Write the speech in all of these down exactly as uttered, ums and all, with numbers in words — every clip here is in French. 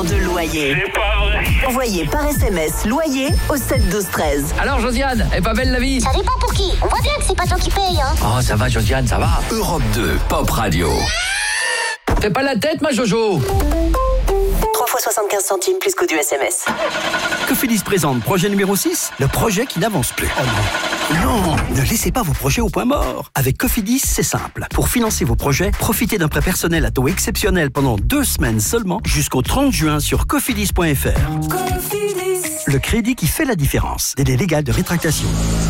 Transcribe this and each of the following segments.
de loyer. C'est pas vrai. Envoyez par S M S loyer au sept douze treize. Alors Josiane, est pas belle la vie? Ça dépend pour qui. On voit bien que c'est pas toi qui paye, hein. Oh, ça va Josiane, ça va. Europe deux, Pop Radio. Fais pas la tête, ma Jojo. trois fois soixante-quinze centimes plus qu'au du S M S. Cofidis présente projet numéro six, le projet qui n'avance plus. Oh non. Non, ne laissez pas vos projets au point mort. Avec Cofidis, c'est simple. Pour financer vos projets, profitez d'un prêt personnel à taux exceptionnel pendant deux semaines seulement jusqu'au trente juin sur cofidis point f r. Cofidis. Le crédit qui fait la différence. Délai légal de rétractation.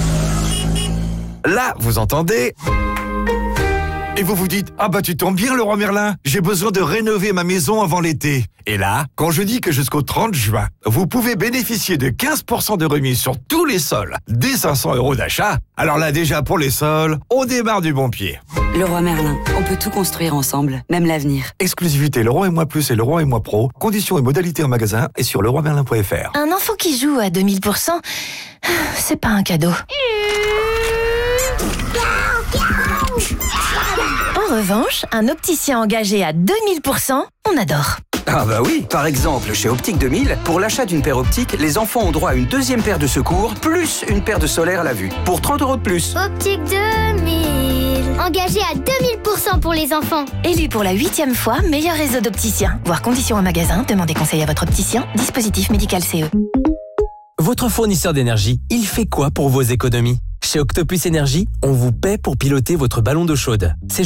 Là, vous entendez ? Et vous vous dites, ah bah tu tombes bien Leroy Merlin, j'ai besoin de rénover ma maison avant l'été. Et là, quand je dis que jusqu'au trente juin, vous pouvez bénéficier de quinze pour cent de remise sur tous les sols, dès cinq cents euros d'achat, alors là déjà pour les sols, on démarre du bon pied. Leroy Merlin, on peut tout construire ensemble, même l'avenir. Exclusivité Leroy et Moi Plus et Leroy et Moi Pro, conditions et modalités en magasin et sur leroy merlin point f r. Un enfant qui joue à deux mille pour cent, c'est pas un cadeau. En revanche, un opticien engagé à deux mille pour cent, on adore. Ah bah oui, par exemple, chez Optique deux mille, pour l'achat d'une paire optique, les enfants ont droit à une deuxième paire de secours, plus une paire de solaire à la vue, pour trente euros de plus. Optique deux mille. Engagé à deux mille pour cent pour les enfants. Élu pour la huitième fois, meilleur réseau d'opticiens. Voir conditions en magasin, demandez conseil à votre opticien. Dispositif médical C E. Votre fournisseur d'énergie, il fait quoi pour vos économies? Chez Octopus Énergie, on vous paie pour piloter votre ballon d'eau chaude. C'est